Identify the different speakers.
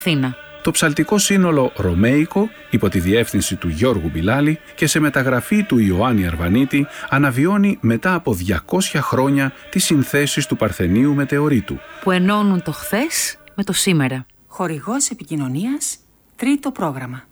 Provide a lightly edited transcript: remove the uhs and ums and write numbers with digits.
Speaker 1: Αθήνα.
Speaker 2: Το ψαλτικό σύνολο Ρωμαίικο, υπό τη διεύθυνση του Γιώργου Μπιλάλη και σε μεταγραφή του Ιωάννη Αρβανίτη, αναβιώνει μετά από 200 χρόνια τις συνθέσεις του Παρθενίου Μετεωρίτου,
Speaker 1: που ενώνουν το χθες με το σήμερα.
Speaker 3: Χορηγός επικοινωνίας, τρίτο πρόγραμμα.